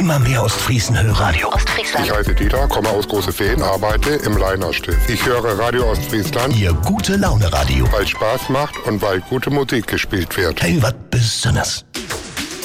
Immer mehr Ostfriesen hören Radio Ostfriesland. Ich heiße Dieter, komme aus Großefehn, arbeite im Leinerstift. Ich höre Radio Ostfriesland. Ihr gute Laune Radio. Weil es Spaß macht und weil gute Musik gespielt wird. Hey, was Besonderes.